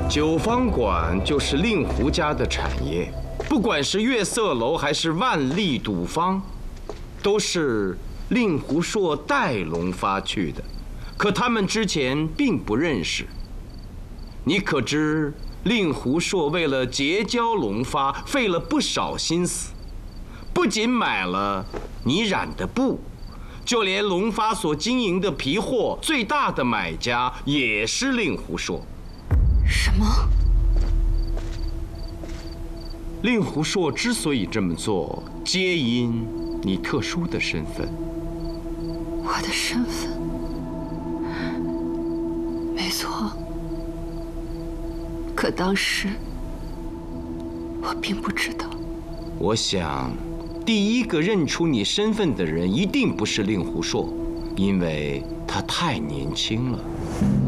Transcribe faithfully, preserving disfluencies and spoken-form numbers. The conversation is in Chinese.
酒坊馆就是令狐家的产业，不管是月色楼还是万利赌坊，都是令狐硕带龙发去的。可他们之前并不认识。你可知令狐硕为了结交龙发，费了不少心思，不仅买了你染的布，就连龙发所经营的皮货最大的买家也是令狐硕。 什么？ 令狐硕之所以这么做，皆因你特殊的身份。 我的身份？没错。可当时我并不知道。 我想，第一个认出你身份的人一定不是令狐硕，因为他太年轻了。